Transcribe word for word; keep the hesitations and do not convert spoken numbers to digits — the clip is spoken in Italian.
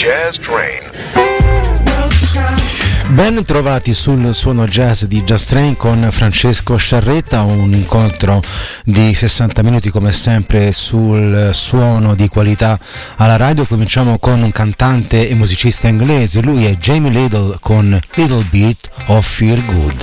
Jazz Train. Ben trovati sul suono jazz di Jazz Train con Francesco Sciarretta, un incontro di sessanta minuti come sempre sul suono di qualità alla radio. Cominciamo con un cantante e musicista inglese, lui è Jamie Lidl con Little Bit of Feel Good.